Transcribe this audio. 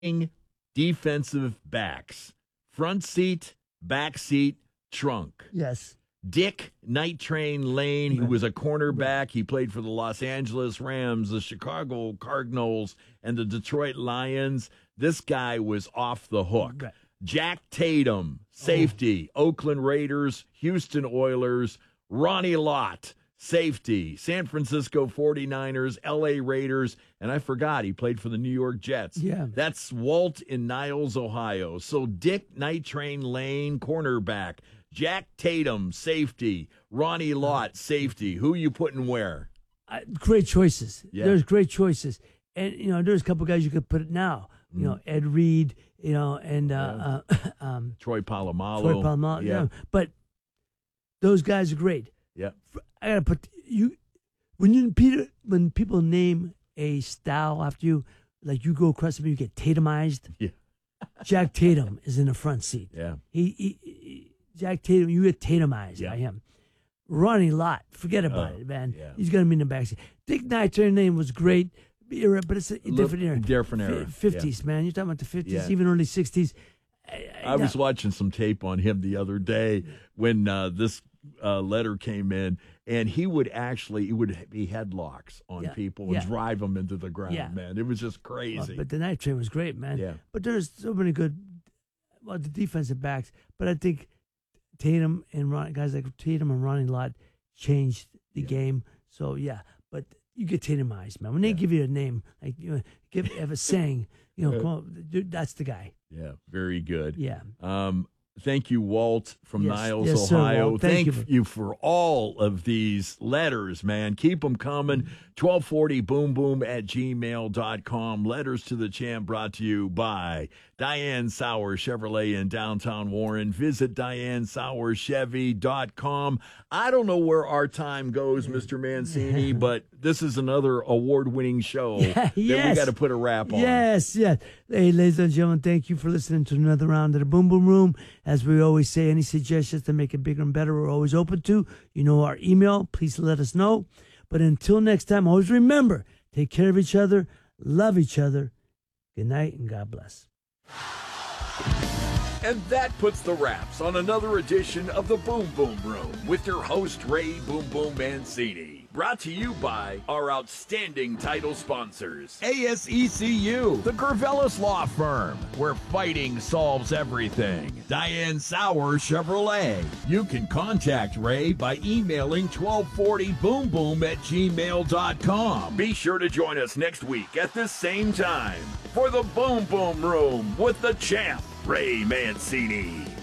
defensive backs. Front seat, back seat, trunk. Yes. Dick Night Train Lane, who was a cornerback. He played for the Los Angeles Rams, the Chicago Cardinals, and the Detroit Lions. This guy was off the hook. Right. Jack Tatum, safety, Oakland Raiders, Houston Oilers. Ronnie Lott, safety, San Francisco 49ers, L.A. Raiders, and I forgot he played for the New York Jets. Yeah. That's Walt in Niles, Ohio. So Dick Night Train Lane, cornerback. Jack Tatum, safety. Ronnie Lott, safety. Who you putting where? Great choices. Yeah. There's great choices. And, there's a couple guys you could put it now. Ed Reed, and Troy Polamalu. Troy Polamalu. Yeah. But those guys are great. Yeah. I got to put you when people name a style after you, like you go across the field, you get Tatumized. Yeah. Jack Tatum is in the front seat. Yeah. Jack Tatum, you get Tatumized by him. Ronnie Lott, forget about it, man. Yeah. He's going to be in the backseat. Dick Knight's name was great, but it's a different era. Different era. 50s, man. You're talking about the 50s, even early 60s. I was watching some tape on him the other day when this letter came in, and he would be headlocks on people and drive them into the ground, man. It was just crazy. But the Night Train was great, man. Yeah. But there's so many good, the defensive backs. But I think Tatum and guys like Tatum and Ronnie Lott changed the game. So, but you get Tatumized, man. When they give you a name, like have a saying, come on, dude, that's the guy. Yeah, very good. Yeah. Thank you, Walt from Niles, yes, Ohio. Sir, Walt. Thank you for all of these letters, man. Keep them coming. 1240boomboom@gmail.com. Letters to the Champ brought to you by Diane Sauer Chevrolet in downtown Warren. Visit DianeSauerChevy.com. I don't know where our time goes, Mr. Mancini, but this is another award-winning show that we got to put a wrap on. Yes. Hey, ladies and gentlemen, thank you for listening to another round of the Boom Boom Room. As we always say, any suggestions to make it bigger and better, we're always open to. Our email. Please let us know. But until next time, always remember, take care of each other, love each other. Good night and God bless. And that puts the wraps on another edition of the Boom Boom Room with your host, Ray Boom Boom Mancini. Brought to you by our outstanding title sponsors. ASECU, the Gervelis Law Firm, where fighting solves everything. Diane Sauer Chevrolet. You can contact Ray by emailing 1240boomboom@gmail.com. Be sure to join us next week at the same time for the Boom Boom Room with the champ, Ray Mancini.